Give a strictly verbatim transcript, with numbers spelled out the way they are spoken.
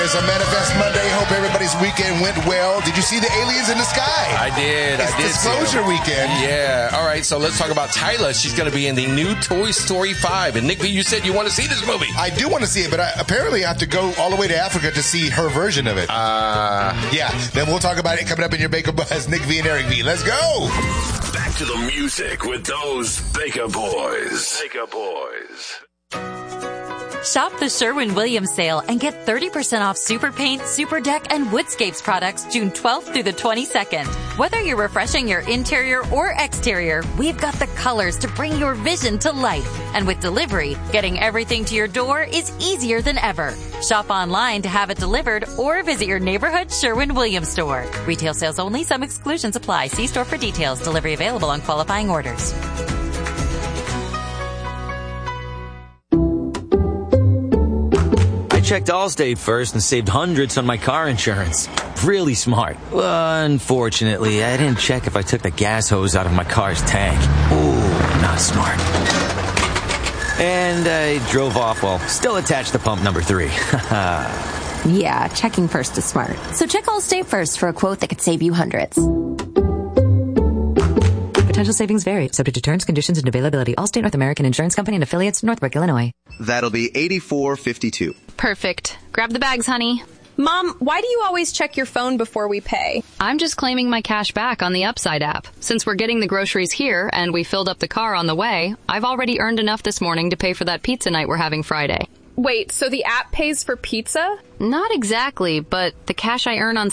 listeners. A Manifest Monday. Hope everybody's weekend went well. Did you see the aliens in the sky? I did. It's I did. Disclosure weekend. Yeah. All right. So let's talk about Tyla. She's going to be in the new Toy Story five. And Nick, you said you want to see this movie. I do want to see it, but I, apparently I have to go all the way to Africa to see her version of it. Uh, yeah. Then we'll talk about it coming up in your Baker Buzz. Nick V and Eric V. Let's go. Back to the music with those Baker Boys. Baker Boys. Shop the Sherwin-Williams sale and get thirty percent off Super Paint, Super Deck, and Woodscapes products June twelfth through the twenty-second. Whether you're refreshing your interior or exterior, we've got the colors to bring your vision to life. And with delivery, getting everything to your door is easier than ever. Shop online to have it delivered or visit your neighborhood Sherwin-Williams store. Retail sales only. Some exclusions apply. See store for details. Delivery available on qualifying orders. Checked Allstate first and saved hundreds on my car insurance. Really smart. Unfortunately, I didn't check if I took the gas hose out of my car's tank. Ooh, not smart. And I drove off while still attached to pump number three. Yeah, checking first is smart. So check Allstate first for a quote that could save you hundreds. Potential savings vary, subject to terms, conditions, and availability. Allstate North American Insurance Company and affiliates, Northbrook, Illinois. That'll be eighty-four fifty-two. Perfect. Grab the bags, honey. Mom, why do you always check your phone before we pay? I'm just claiming my cash back on the Upside app. Since we're getting the groceries here and we filled up the car on the way, I've already earned enough this morning to pay for that pizza night we're having Friday. Wait, so the app pays for pizza? Not exactly, but the cash I earn on